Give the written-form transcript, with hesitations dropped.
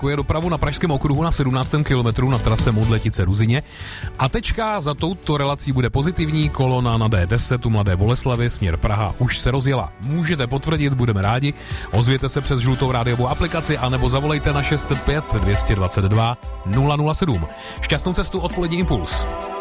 komplikuje dopravu na Pražském okruhu na 17. kilometru na trase Modletice-Ruzyně. A tečka za touto relací bude pozitivní, kolona na D10 u Mladé Boleslavi, směr Praha už se rozjela. Můžete potvrdit, budeme rádi. Ozvěte se přes žlutou rádiovou aplikaci anebo zavolejte na 605 222 007. Šťastnou cestu, odpolední Impuls.